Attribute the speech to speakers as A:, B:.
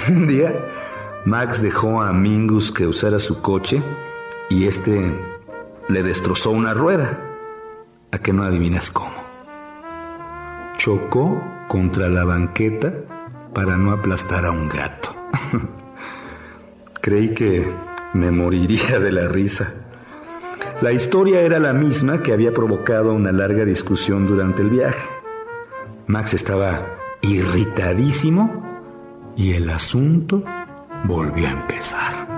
A: Un día, Max dejó a Mingus que usara su coche y le destrozó una rueda. ¿A que no adivinas cómo? Chocó contra la banqueta para no aplastar a un gato. Creí que me moriría de la risa. La historia era la misma que había provocado una larga discusión durante el viaje. Max estaba irritadísimo y el asunto volvió a empezar.